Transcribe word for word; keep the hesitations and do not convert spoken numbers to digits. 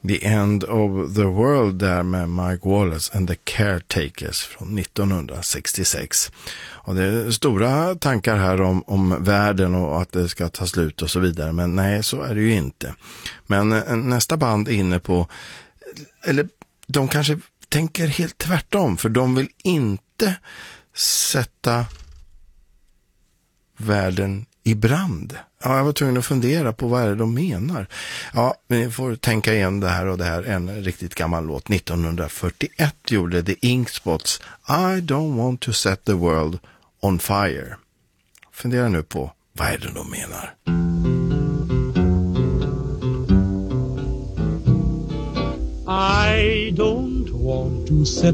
The End of the World där med Mike Wallace and the Caretakers från nittonhundrasextiosex. Och det är stora tankar här om, om världen och att det ska ta slut och så vidare. Men nej, så är det ju inte. Men eh, nästa band är inne på, eller de kanske tänker helt tvärtom, för de vill inte sätta världen i brand. Ja, jag var tvungen att fundera på vad är det de menar. Ja, vi får tänka igen det här och det här. En riktigt gammal låt. nittonhundrafyrtioett gjorde The Inkspots I don't want to set the world on fire. Fundera nu på vad är det de menar. I don't want to set